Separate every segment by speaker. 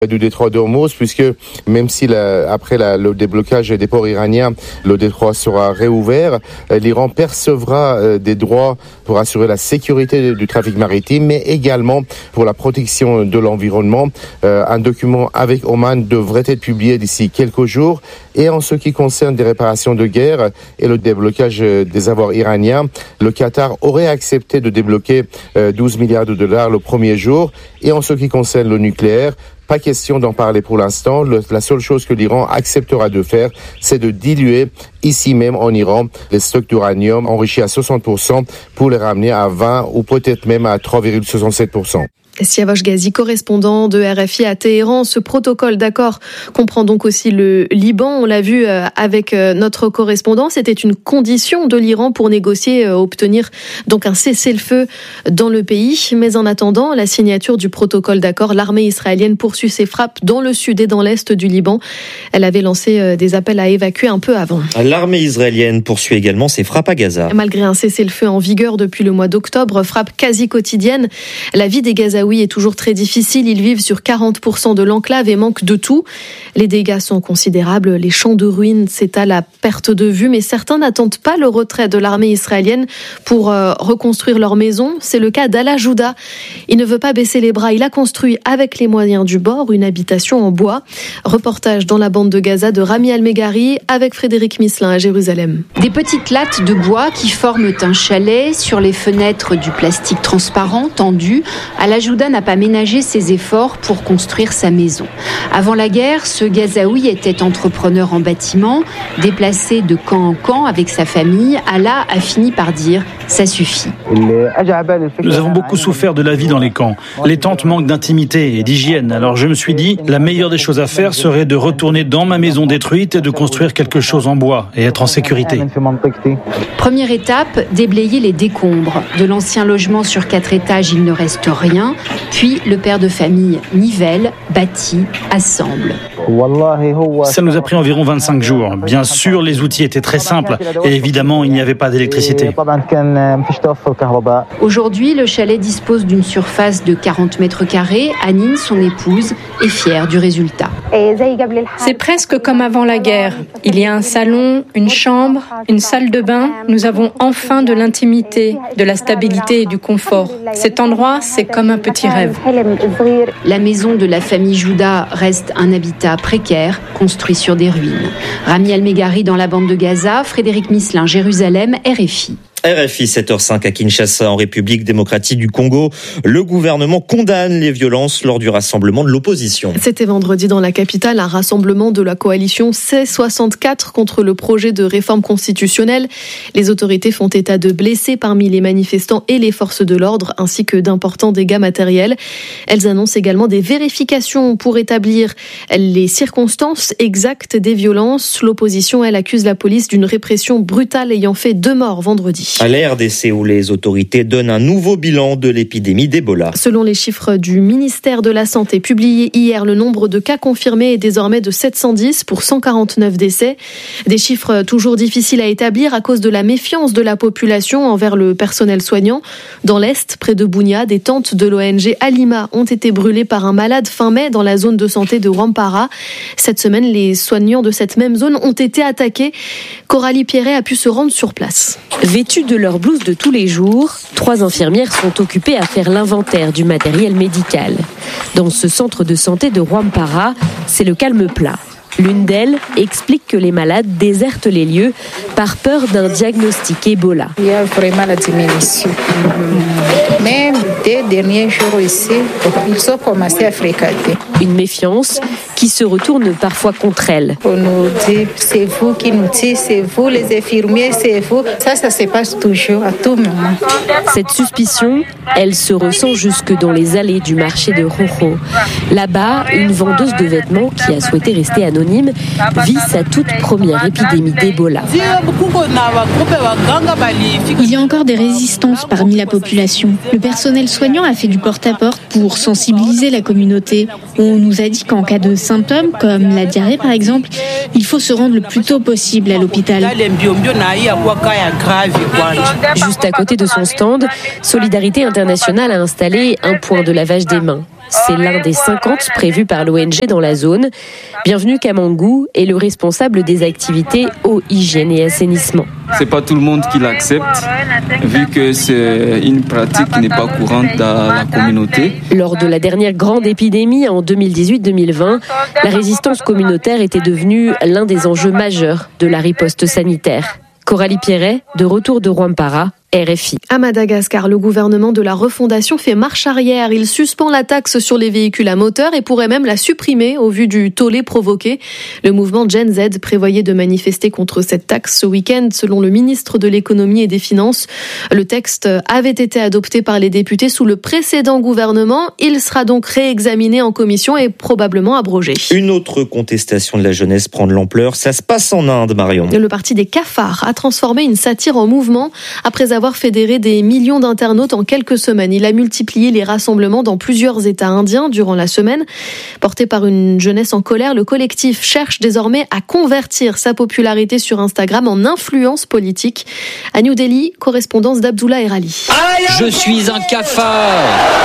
Speaker 1: du détroit d'Ormuz, puisque même si après le déblocage des ports iraniens, le détroit sera réouvert, l'Iran percevra des droits pour assurer la sécurité du trafic maritime, mais également pour la protection de l'environnement. Un document avec Oman devrait être publié d'ici quelques jours. Et en ce qui concerne des réparations de guerre et le déblocage des avoirs iraniens, le Qatar aurait accepté de débloquer 12 milliards de dollars le premier jour. Et en ce qui concerne le nucléaire, pas question d'en parler pour l'instant. La seule chose que l'Iran acceptera de faire, c'est de diluer ici même en Iran les stocks d'uranium enrichis à 60% pour les ramener à 20 ou peut-être même à 3,67%.
Speaker 2: Siavash Ghazi, correspondant de RFI à Téhéran. Ce protocole d'accord comprend donc aussi le Liban. On l'a vu avec notre correspondant. C'était une condition de l'Iran pour négocier, obtenir donc un cessez-le-feu dans le pays. Mais en attendant la signature du protocole d'accord, l'armée israélienne poursuit ses frappes dans le sud et dans l'est du Liban. Elle avait lancé des appels à évacuer un peu avant.
Speaker 3: L'armée israélienne poursuit également ses frappes à Gaza.
Speaker 2: Malgré un cessez-le-feu en vigueur depuis le mois d'octobre, frappe quasi quotidienne, la vie des Gazaouis est toujours très difficile. Ils vivent sur 40% de l'enclave et manquent de tout. Les dégâts sont considérables. Les champs de ruines s'étalent à perte de vue, mais certains n'attendent pas le retrait de l'armée israélienne pour reconstruire leur maison. C'est le cas d'Ala Jouda. Il ne veut pas baisser les bras. Il a construit avec les moyens du bord une habitation en bois. Reportage dans la bande de Gaza de Rami Al-Meghari avec Frédéric Misselin à Jérusalem.
Speaker 4: Des petites lattes de bois qui forment un chalet, sur les fenêtres du plastique transparent tendu. Ala Jouda n'a pas ménagé ses efforts pour construire sa maison. Avant la guerre, ce Gazaoui était entrepreneur en bâtiment. Déplacé de camp en camp avec sa famille, Allah a fini par dire « ça suffit ».
Speaker 5: Nous avons beaucoup souffert de la vie dans les camps. Les tentes manquent d'intimité et d'hygiène. Alors je me suis dit, la meilleure des choses à faire serait de retourner dans ma maison détruite et de construire quelque chose en bois et être en sécurité.
Speaker 4: Première étape, déblayer les décombres. De l'ancien logement sur 4 étages, il ne reste rien. Puis le père de famille nivelle, bâtit, assemble.
Speaker 5: Ça nous a pris environ 25 jours. Bien sûr, les outils étaient très simples et évidemment, il n'y avait pas d'électricité.
Speaker 4: Aujourd'hui, le chalet dispose d'une surface de 40 mètres carrés. Anine, son épouse, est fière du résultat.
Speaker 6: C'est presque comme avant la guerre. Il y a un salon, une chambre, une salle de bain. Nous avons enfin de l'intimité, de la stabilité et du confort. Cet endroit, c'est comme un petit rêve.
Speaker 4: La maison de la famille Jouda reste un habitat précaire, construit sur des ruines. Rami Al-Meghari dans la bande de Gaza, Frédéric Misselin, Jérusalem, RFI.
Speaker 3: RFI 7h05 à Kinshasa, en République démocratique du Congo. Le gouvernement condamne les violences lors du rassemblement de l'opposition.
Speaker 2: C'était vendredi dans la capitale, un rassemblement de la coalition C64 contre le projet de réforme constitutionnelle. Les autorités font état de blessés parmi les manifestants et les forces de l'ordre, ainsi que d'importants dégâts matériels. Elles annoncent également des vérifications pour établir les circonstances exactes des violences. L'opposition, elle, accuse la police d'une répression brutale ayant fait 2 morts vendredi.
Speaker 3: À la RDC, où les autorités donnent un nouveau bilan de l'épidémie d'Ebola.
Speaker 2: Selon les chiffres du ministère de la Santé publiés hier, le nombre de cas confirmés est désormais de 710 pour 149 décès. Des chiffres toujours difficiles à établir à cause de la méfiance de la population envers le personnel soignant. Dans l'Est, près de Bunia, des tentes de l'ONG Alima ont été brûlées par un malade fin mai dans la zone de santé de Rwampara. Cette semaine, les soignants de cette même zone ont été attaqués. Coralie Pierret a pu se rendre sur place.
Speaker 7: Vêtues de leur blouse de tous les jours, 3 infirmières sont occupées à faire l'inventaire du matériel médical. Dans ce centre de santé de Rwampara, c'est le calme plat. L'une d'elles explique que les malades désertent les lieux par peur d'un diagnostic Ebola.
Speaker 8: Il y a vraiment la diminution. Mais des derniers jours ici, ils ont commencé à fréquenter.
Speaker 7: Une méfiance qui se retourne parfois contre elles.
Speaker 8: On nous dit, c'est vous qui nous dites, c'est vous les infirmiers, c'est vous. Ça se passe toujours, à tout moment.
Speaker 7: Cette suspicion, elle se ressent jusque dans les allées du marché de Rojo. Là-bas, une vendeuse de vêtements qui a souhaité rester anonyme vit sa toute première épidémie d'Ebola.
Speaker 9: Il y a encore des résistances parmi la population. Le personnel soignant a fait du porte-à-porte pour sensibiliser la communauté. On nous a dit qu'en cas de symptômes, comme la diarrhée par exemple, il faut se rendre le plus tôt possible à l'hôpital.
Speaker 7: Juste à côté de son stand, Solidarité Internationale a installé un point de lavage des mains. C'est l'un des 50 prévus par l'ONG dans la zone. Bienvenue Kamangou est le responsable des activités eau, hygiène et assainissement.
Speaker 10: C'est pas tout le monde qui l'accepte, vu que c'est une pratique qui n'est pas courante dans la communauté.
Speaker 7: Lors de la dernière grande épidémie en 2018-2020, la résistance communautaire était devenue l'un des enjeux majeurs de la riposte sanitaire. Coralie Pierret, de retour de Rwampara, RFI.
Speaker 2: À Madagascar, le gouvernement de la refondation fait marche arrière. Il suspend la taxe sur les véhicules à moteur et pourrait même la supprimer au vu du tollé provoqué. Le mouvement Gen Z prévoyait de manifester contre cette taxe ce week-end, selon le ministre de l'économie et des finances. Le texte avait été adopté par les députés sous le précédent gouvernement. Il sera donc réexaminé en commission et probablement abrogé.
Speaker 3: Une autre contestation de la jeunesse prend de l'ampleur. Ça se passe en Inde, Marion.
Speaker 2: Le parti des cafards a transformé une satire en mouvement après avoir fédéré des millions d'internautes en quelques semaines. Il a multiplié les rassemblements dans plusieurs États indiens durant la semaine. Porté par une jeunesse en colère, le collectif cherche désormais à convertir sa popularité sur Instagram en influence politique. À New Delhi, correspondance d'Abdullah Erali.
Speaker 11: Je suis un cafard.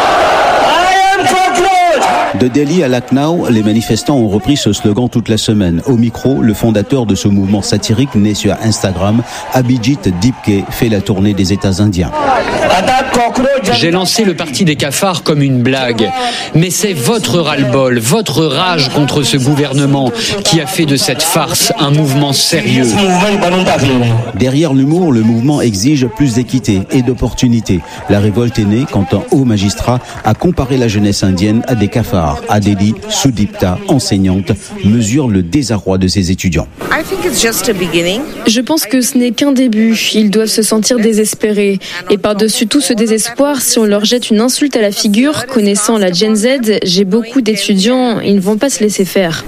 Speaker 12: De Delhi à Lucknow, les manifestants ont repris ce slogan toute la semaine. Au micro, le fondateur de ce mouvement satirique né sur Instagram, Abhijit Dipke, fait la tournée des États indiens.
Speaker 11: J'ai lancé le parti des cafards comme une blague. Mais c'est votre ras-le-bol, votre rage contre ce gouvernement qui a fait de cette farce un mouvement sérieux.
Speaker 12: Derrière l'humour, le mouvement exige plus d'équité et d'opportunités. La révolte est née quand un haut magistrat a comparé la jeunesse indienne à des cafards. À Delhi, Sudipta, enseignante, mesure le désarroi de ses étudiants.
Speaker 13: Je pense que ce n'est qu'un début. Ils doivent se sentir désespérés. Et par-dessus tout ce désespoir, si on leur jette une insulte à la figure, connaissant la Gen Z, j'ai beaucoup d'étudiants, ils ne vont pas se laisser faire.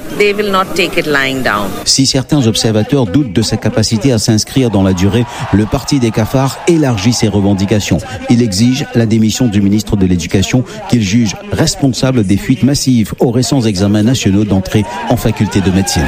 Speaker 12: Si certains observateurs doutent de sa capacité à s'inscrire dans la durée, le parti des cafards élargit ses revendications. Il exige la démission du ministre de l'Éducation qu'il juge responsable des fuites massives aux récents examens nationaux d'entrée en faculté de médecine.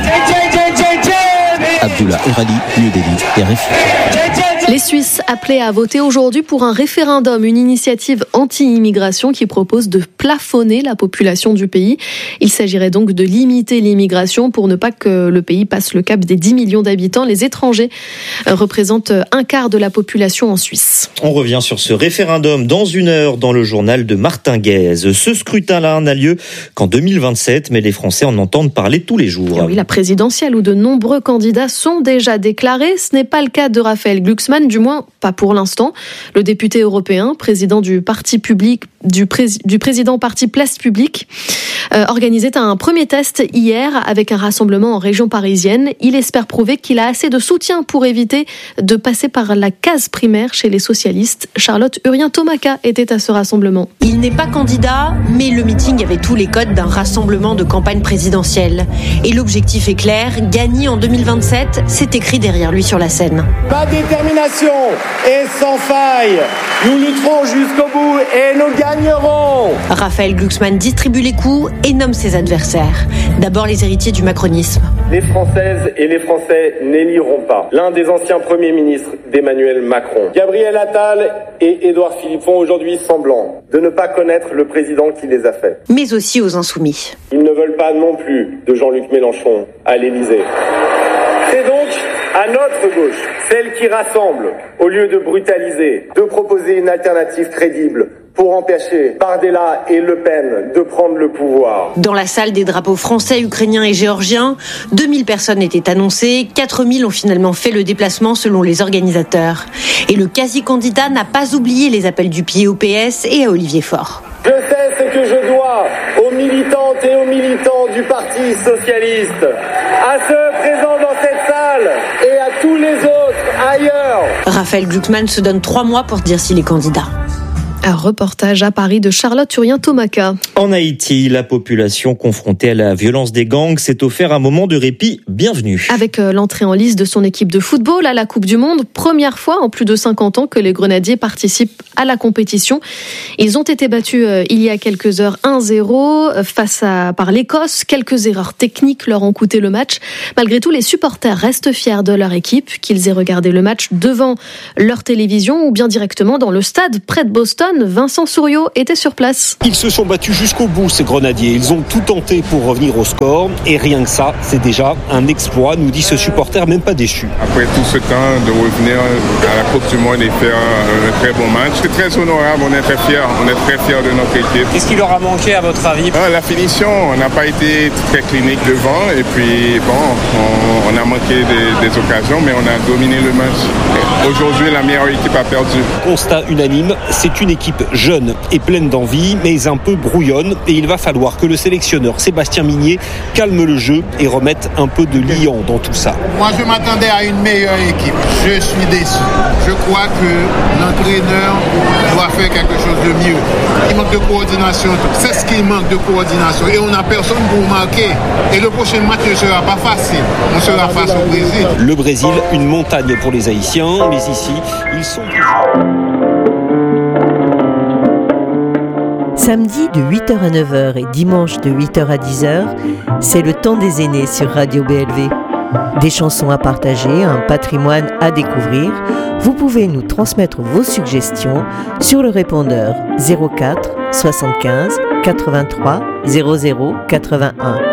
Speaker 12: Abdullah Erali, New Delhi, RFI.
Speaker 2: Les Suisses appelés à voter aujourd'hui pour un référendum, une initiative anti-immigration qui propose de plafonner la population du pays. Il s'agirait donc de limiter l'immigration pour ne pas que le pays passe le cap des 10 millions d'habitants. Les étrangers représentent un quart de la population en Suisse.
Speaker 3: On revient sur ce référendum dans une heure dans le journal de Martin Guèze. Ce scrutin-là n'a lieu qu'en 2027, mais les Français en entendent parler tous les jours.
Speaker 2: Et oui, la présidentielle où de nombreux candidats sont déjà déclarés. Ce n'est pas le cas de Raphaël Glucksmann, du moins pas pour l'instant. Le député européen, président du parti public, du président parti Place Publique, organisait un premier test hier avec un rassemblement en région parisienne. Il espère prouver qu'il a assez de soutien pour éviter de passer par la case primaire chez les socialistes. Charlotte Urien-Tomaka était à ce rassemblement.
Speaker 14: Il n'est pas candidat, mais le meeting avait tous les codes d'un rassemblement de campagne présidentielle. Et l'objectif est clair, gagner en 2027, c'est écrit derrière lui sur la scène.
Speaker 15: Ma détermination est sans faille. Nous lutterons jusqu'au bout et nous gagnerons.
Speaker 14: Raphaël Glucksmann distribue les coups et nomme ses adversaires. D'abord les héritiers du macronisme.
Speaker 15: Les Françaises et les Français n'éliront pas l'un des anciens premiers ministres d'Emmanuel Macron. Gabriel Attal et Édouard Philippe font aujourd'hui semblant de ne pas connaître le président qui les a faits.
Speaker 14: Mais aussi aux insoumis.
Speaker 15: Ils ne veulent pas non plus de Jean-Luc Mélenchon à l'Élysée. C'est donc à notre gauche, celle qui rassemble, au lieu de brutaliser, de proposer une alternative crédible pour empêcher Bardella et Le Pen de prendre le pouvoir.
Speaker 14: Dans la salle, des drapeaux français, ukrainiens et géorgiens, 2000 personnes étaient annoncées, 4000 ont finalement fait le déplacement selon les organisateurs. Et le quasi-candidat n'a pas oublié les appels du pied au PS et à Olivier Faure.
Speaker 15: Je sais ce que je dois aux militantes et aux militants du Parti Socialiste, à ceux présents dans cette salle et à tous les autres ailleurs.
Speaker 14: Raphaël Glucksmann se donne 3 mois pour dire s'il est candidat.
Speaker 2: Un reportage à Paris de Charlotte Urien-Tomaka.
Speaker 3: En Haïti, la population confrontée à la violence des gangs s'est offert un moment de répit bienvenu.
Speaker 2: Avec l'entrée en lice de son équipe de football à la Coupe du Monde, première fois en plus de 50 ans que les Grenadiers participent à la compétition. Ils ont été battus il y a quelques heures 1-0 par l'Écosse. Quelques erreurs techniques leur ont coûté le match. Malgré tout, les supporters restent fiers de leur équipe, qu'ils aient regardé le match devant leur télévision ou bien directement dans le stade près de Boston. téléphone, Vincent Souriau était sur place.
Speaker 16: Ils se sont battus jusqu'au bout, ces grenadiers. Ils ont tout tenté pour revenir au score. Et rien que ça, c'est déjà un exploit, nous dit ce supporter, même pas déçu.
Speaker 17: Après tout ce temps, de revenir à la Coupe du Monde et faire un très bon match, c'est très honorable, on est très fiers. On est très fiers de notre équipe.
Speaker 16: Qu'est-ce qui leur a manqué à votre avis ?
Speaker 17: La finition, on n'a pas été très clinique devant. Et puis, on a manqué des occasions, mais on a dominé le match. Aujourd'hui, la meilleure équipe a perdu.
Speaker 16: Constat unanime, c'est une équipe jeune et pleine d'envie, mais un peu brouillonne. Et il va falloir que le sélectionneur Sébastien Migné calme le jeu et remette un peu de liant dans tout ça.
Speaker 18: Moi, je m'attendais à une meilleure équipe. Je suis déçu. Je crois que l'entraîneur doit faire quelque chose de mieux. Il manque de coordination. C'est ce qu'il manque de coordination. Et on n'a personne pour marquer. Et le prochain match ne sera pas facile. On sera face au Brésil.
Speaker 16: Le Brésil, une montagne pour les Haïtiens. Mais ici, ils sont...
Speaker 19: Samedi de 8h à 9h et dimanche de 8h à 10h, c'est le temps des aînés sur Radio BLV. Des chansons à partager, un patrimoine à découvrir. Vous pouvez nous transmettre vos suggestions sur le répondeur 04 75 83 00 81.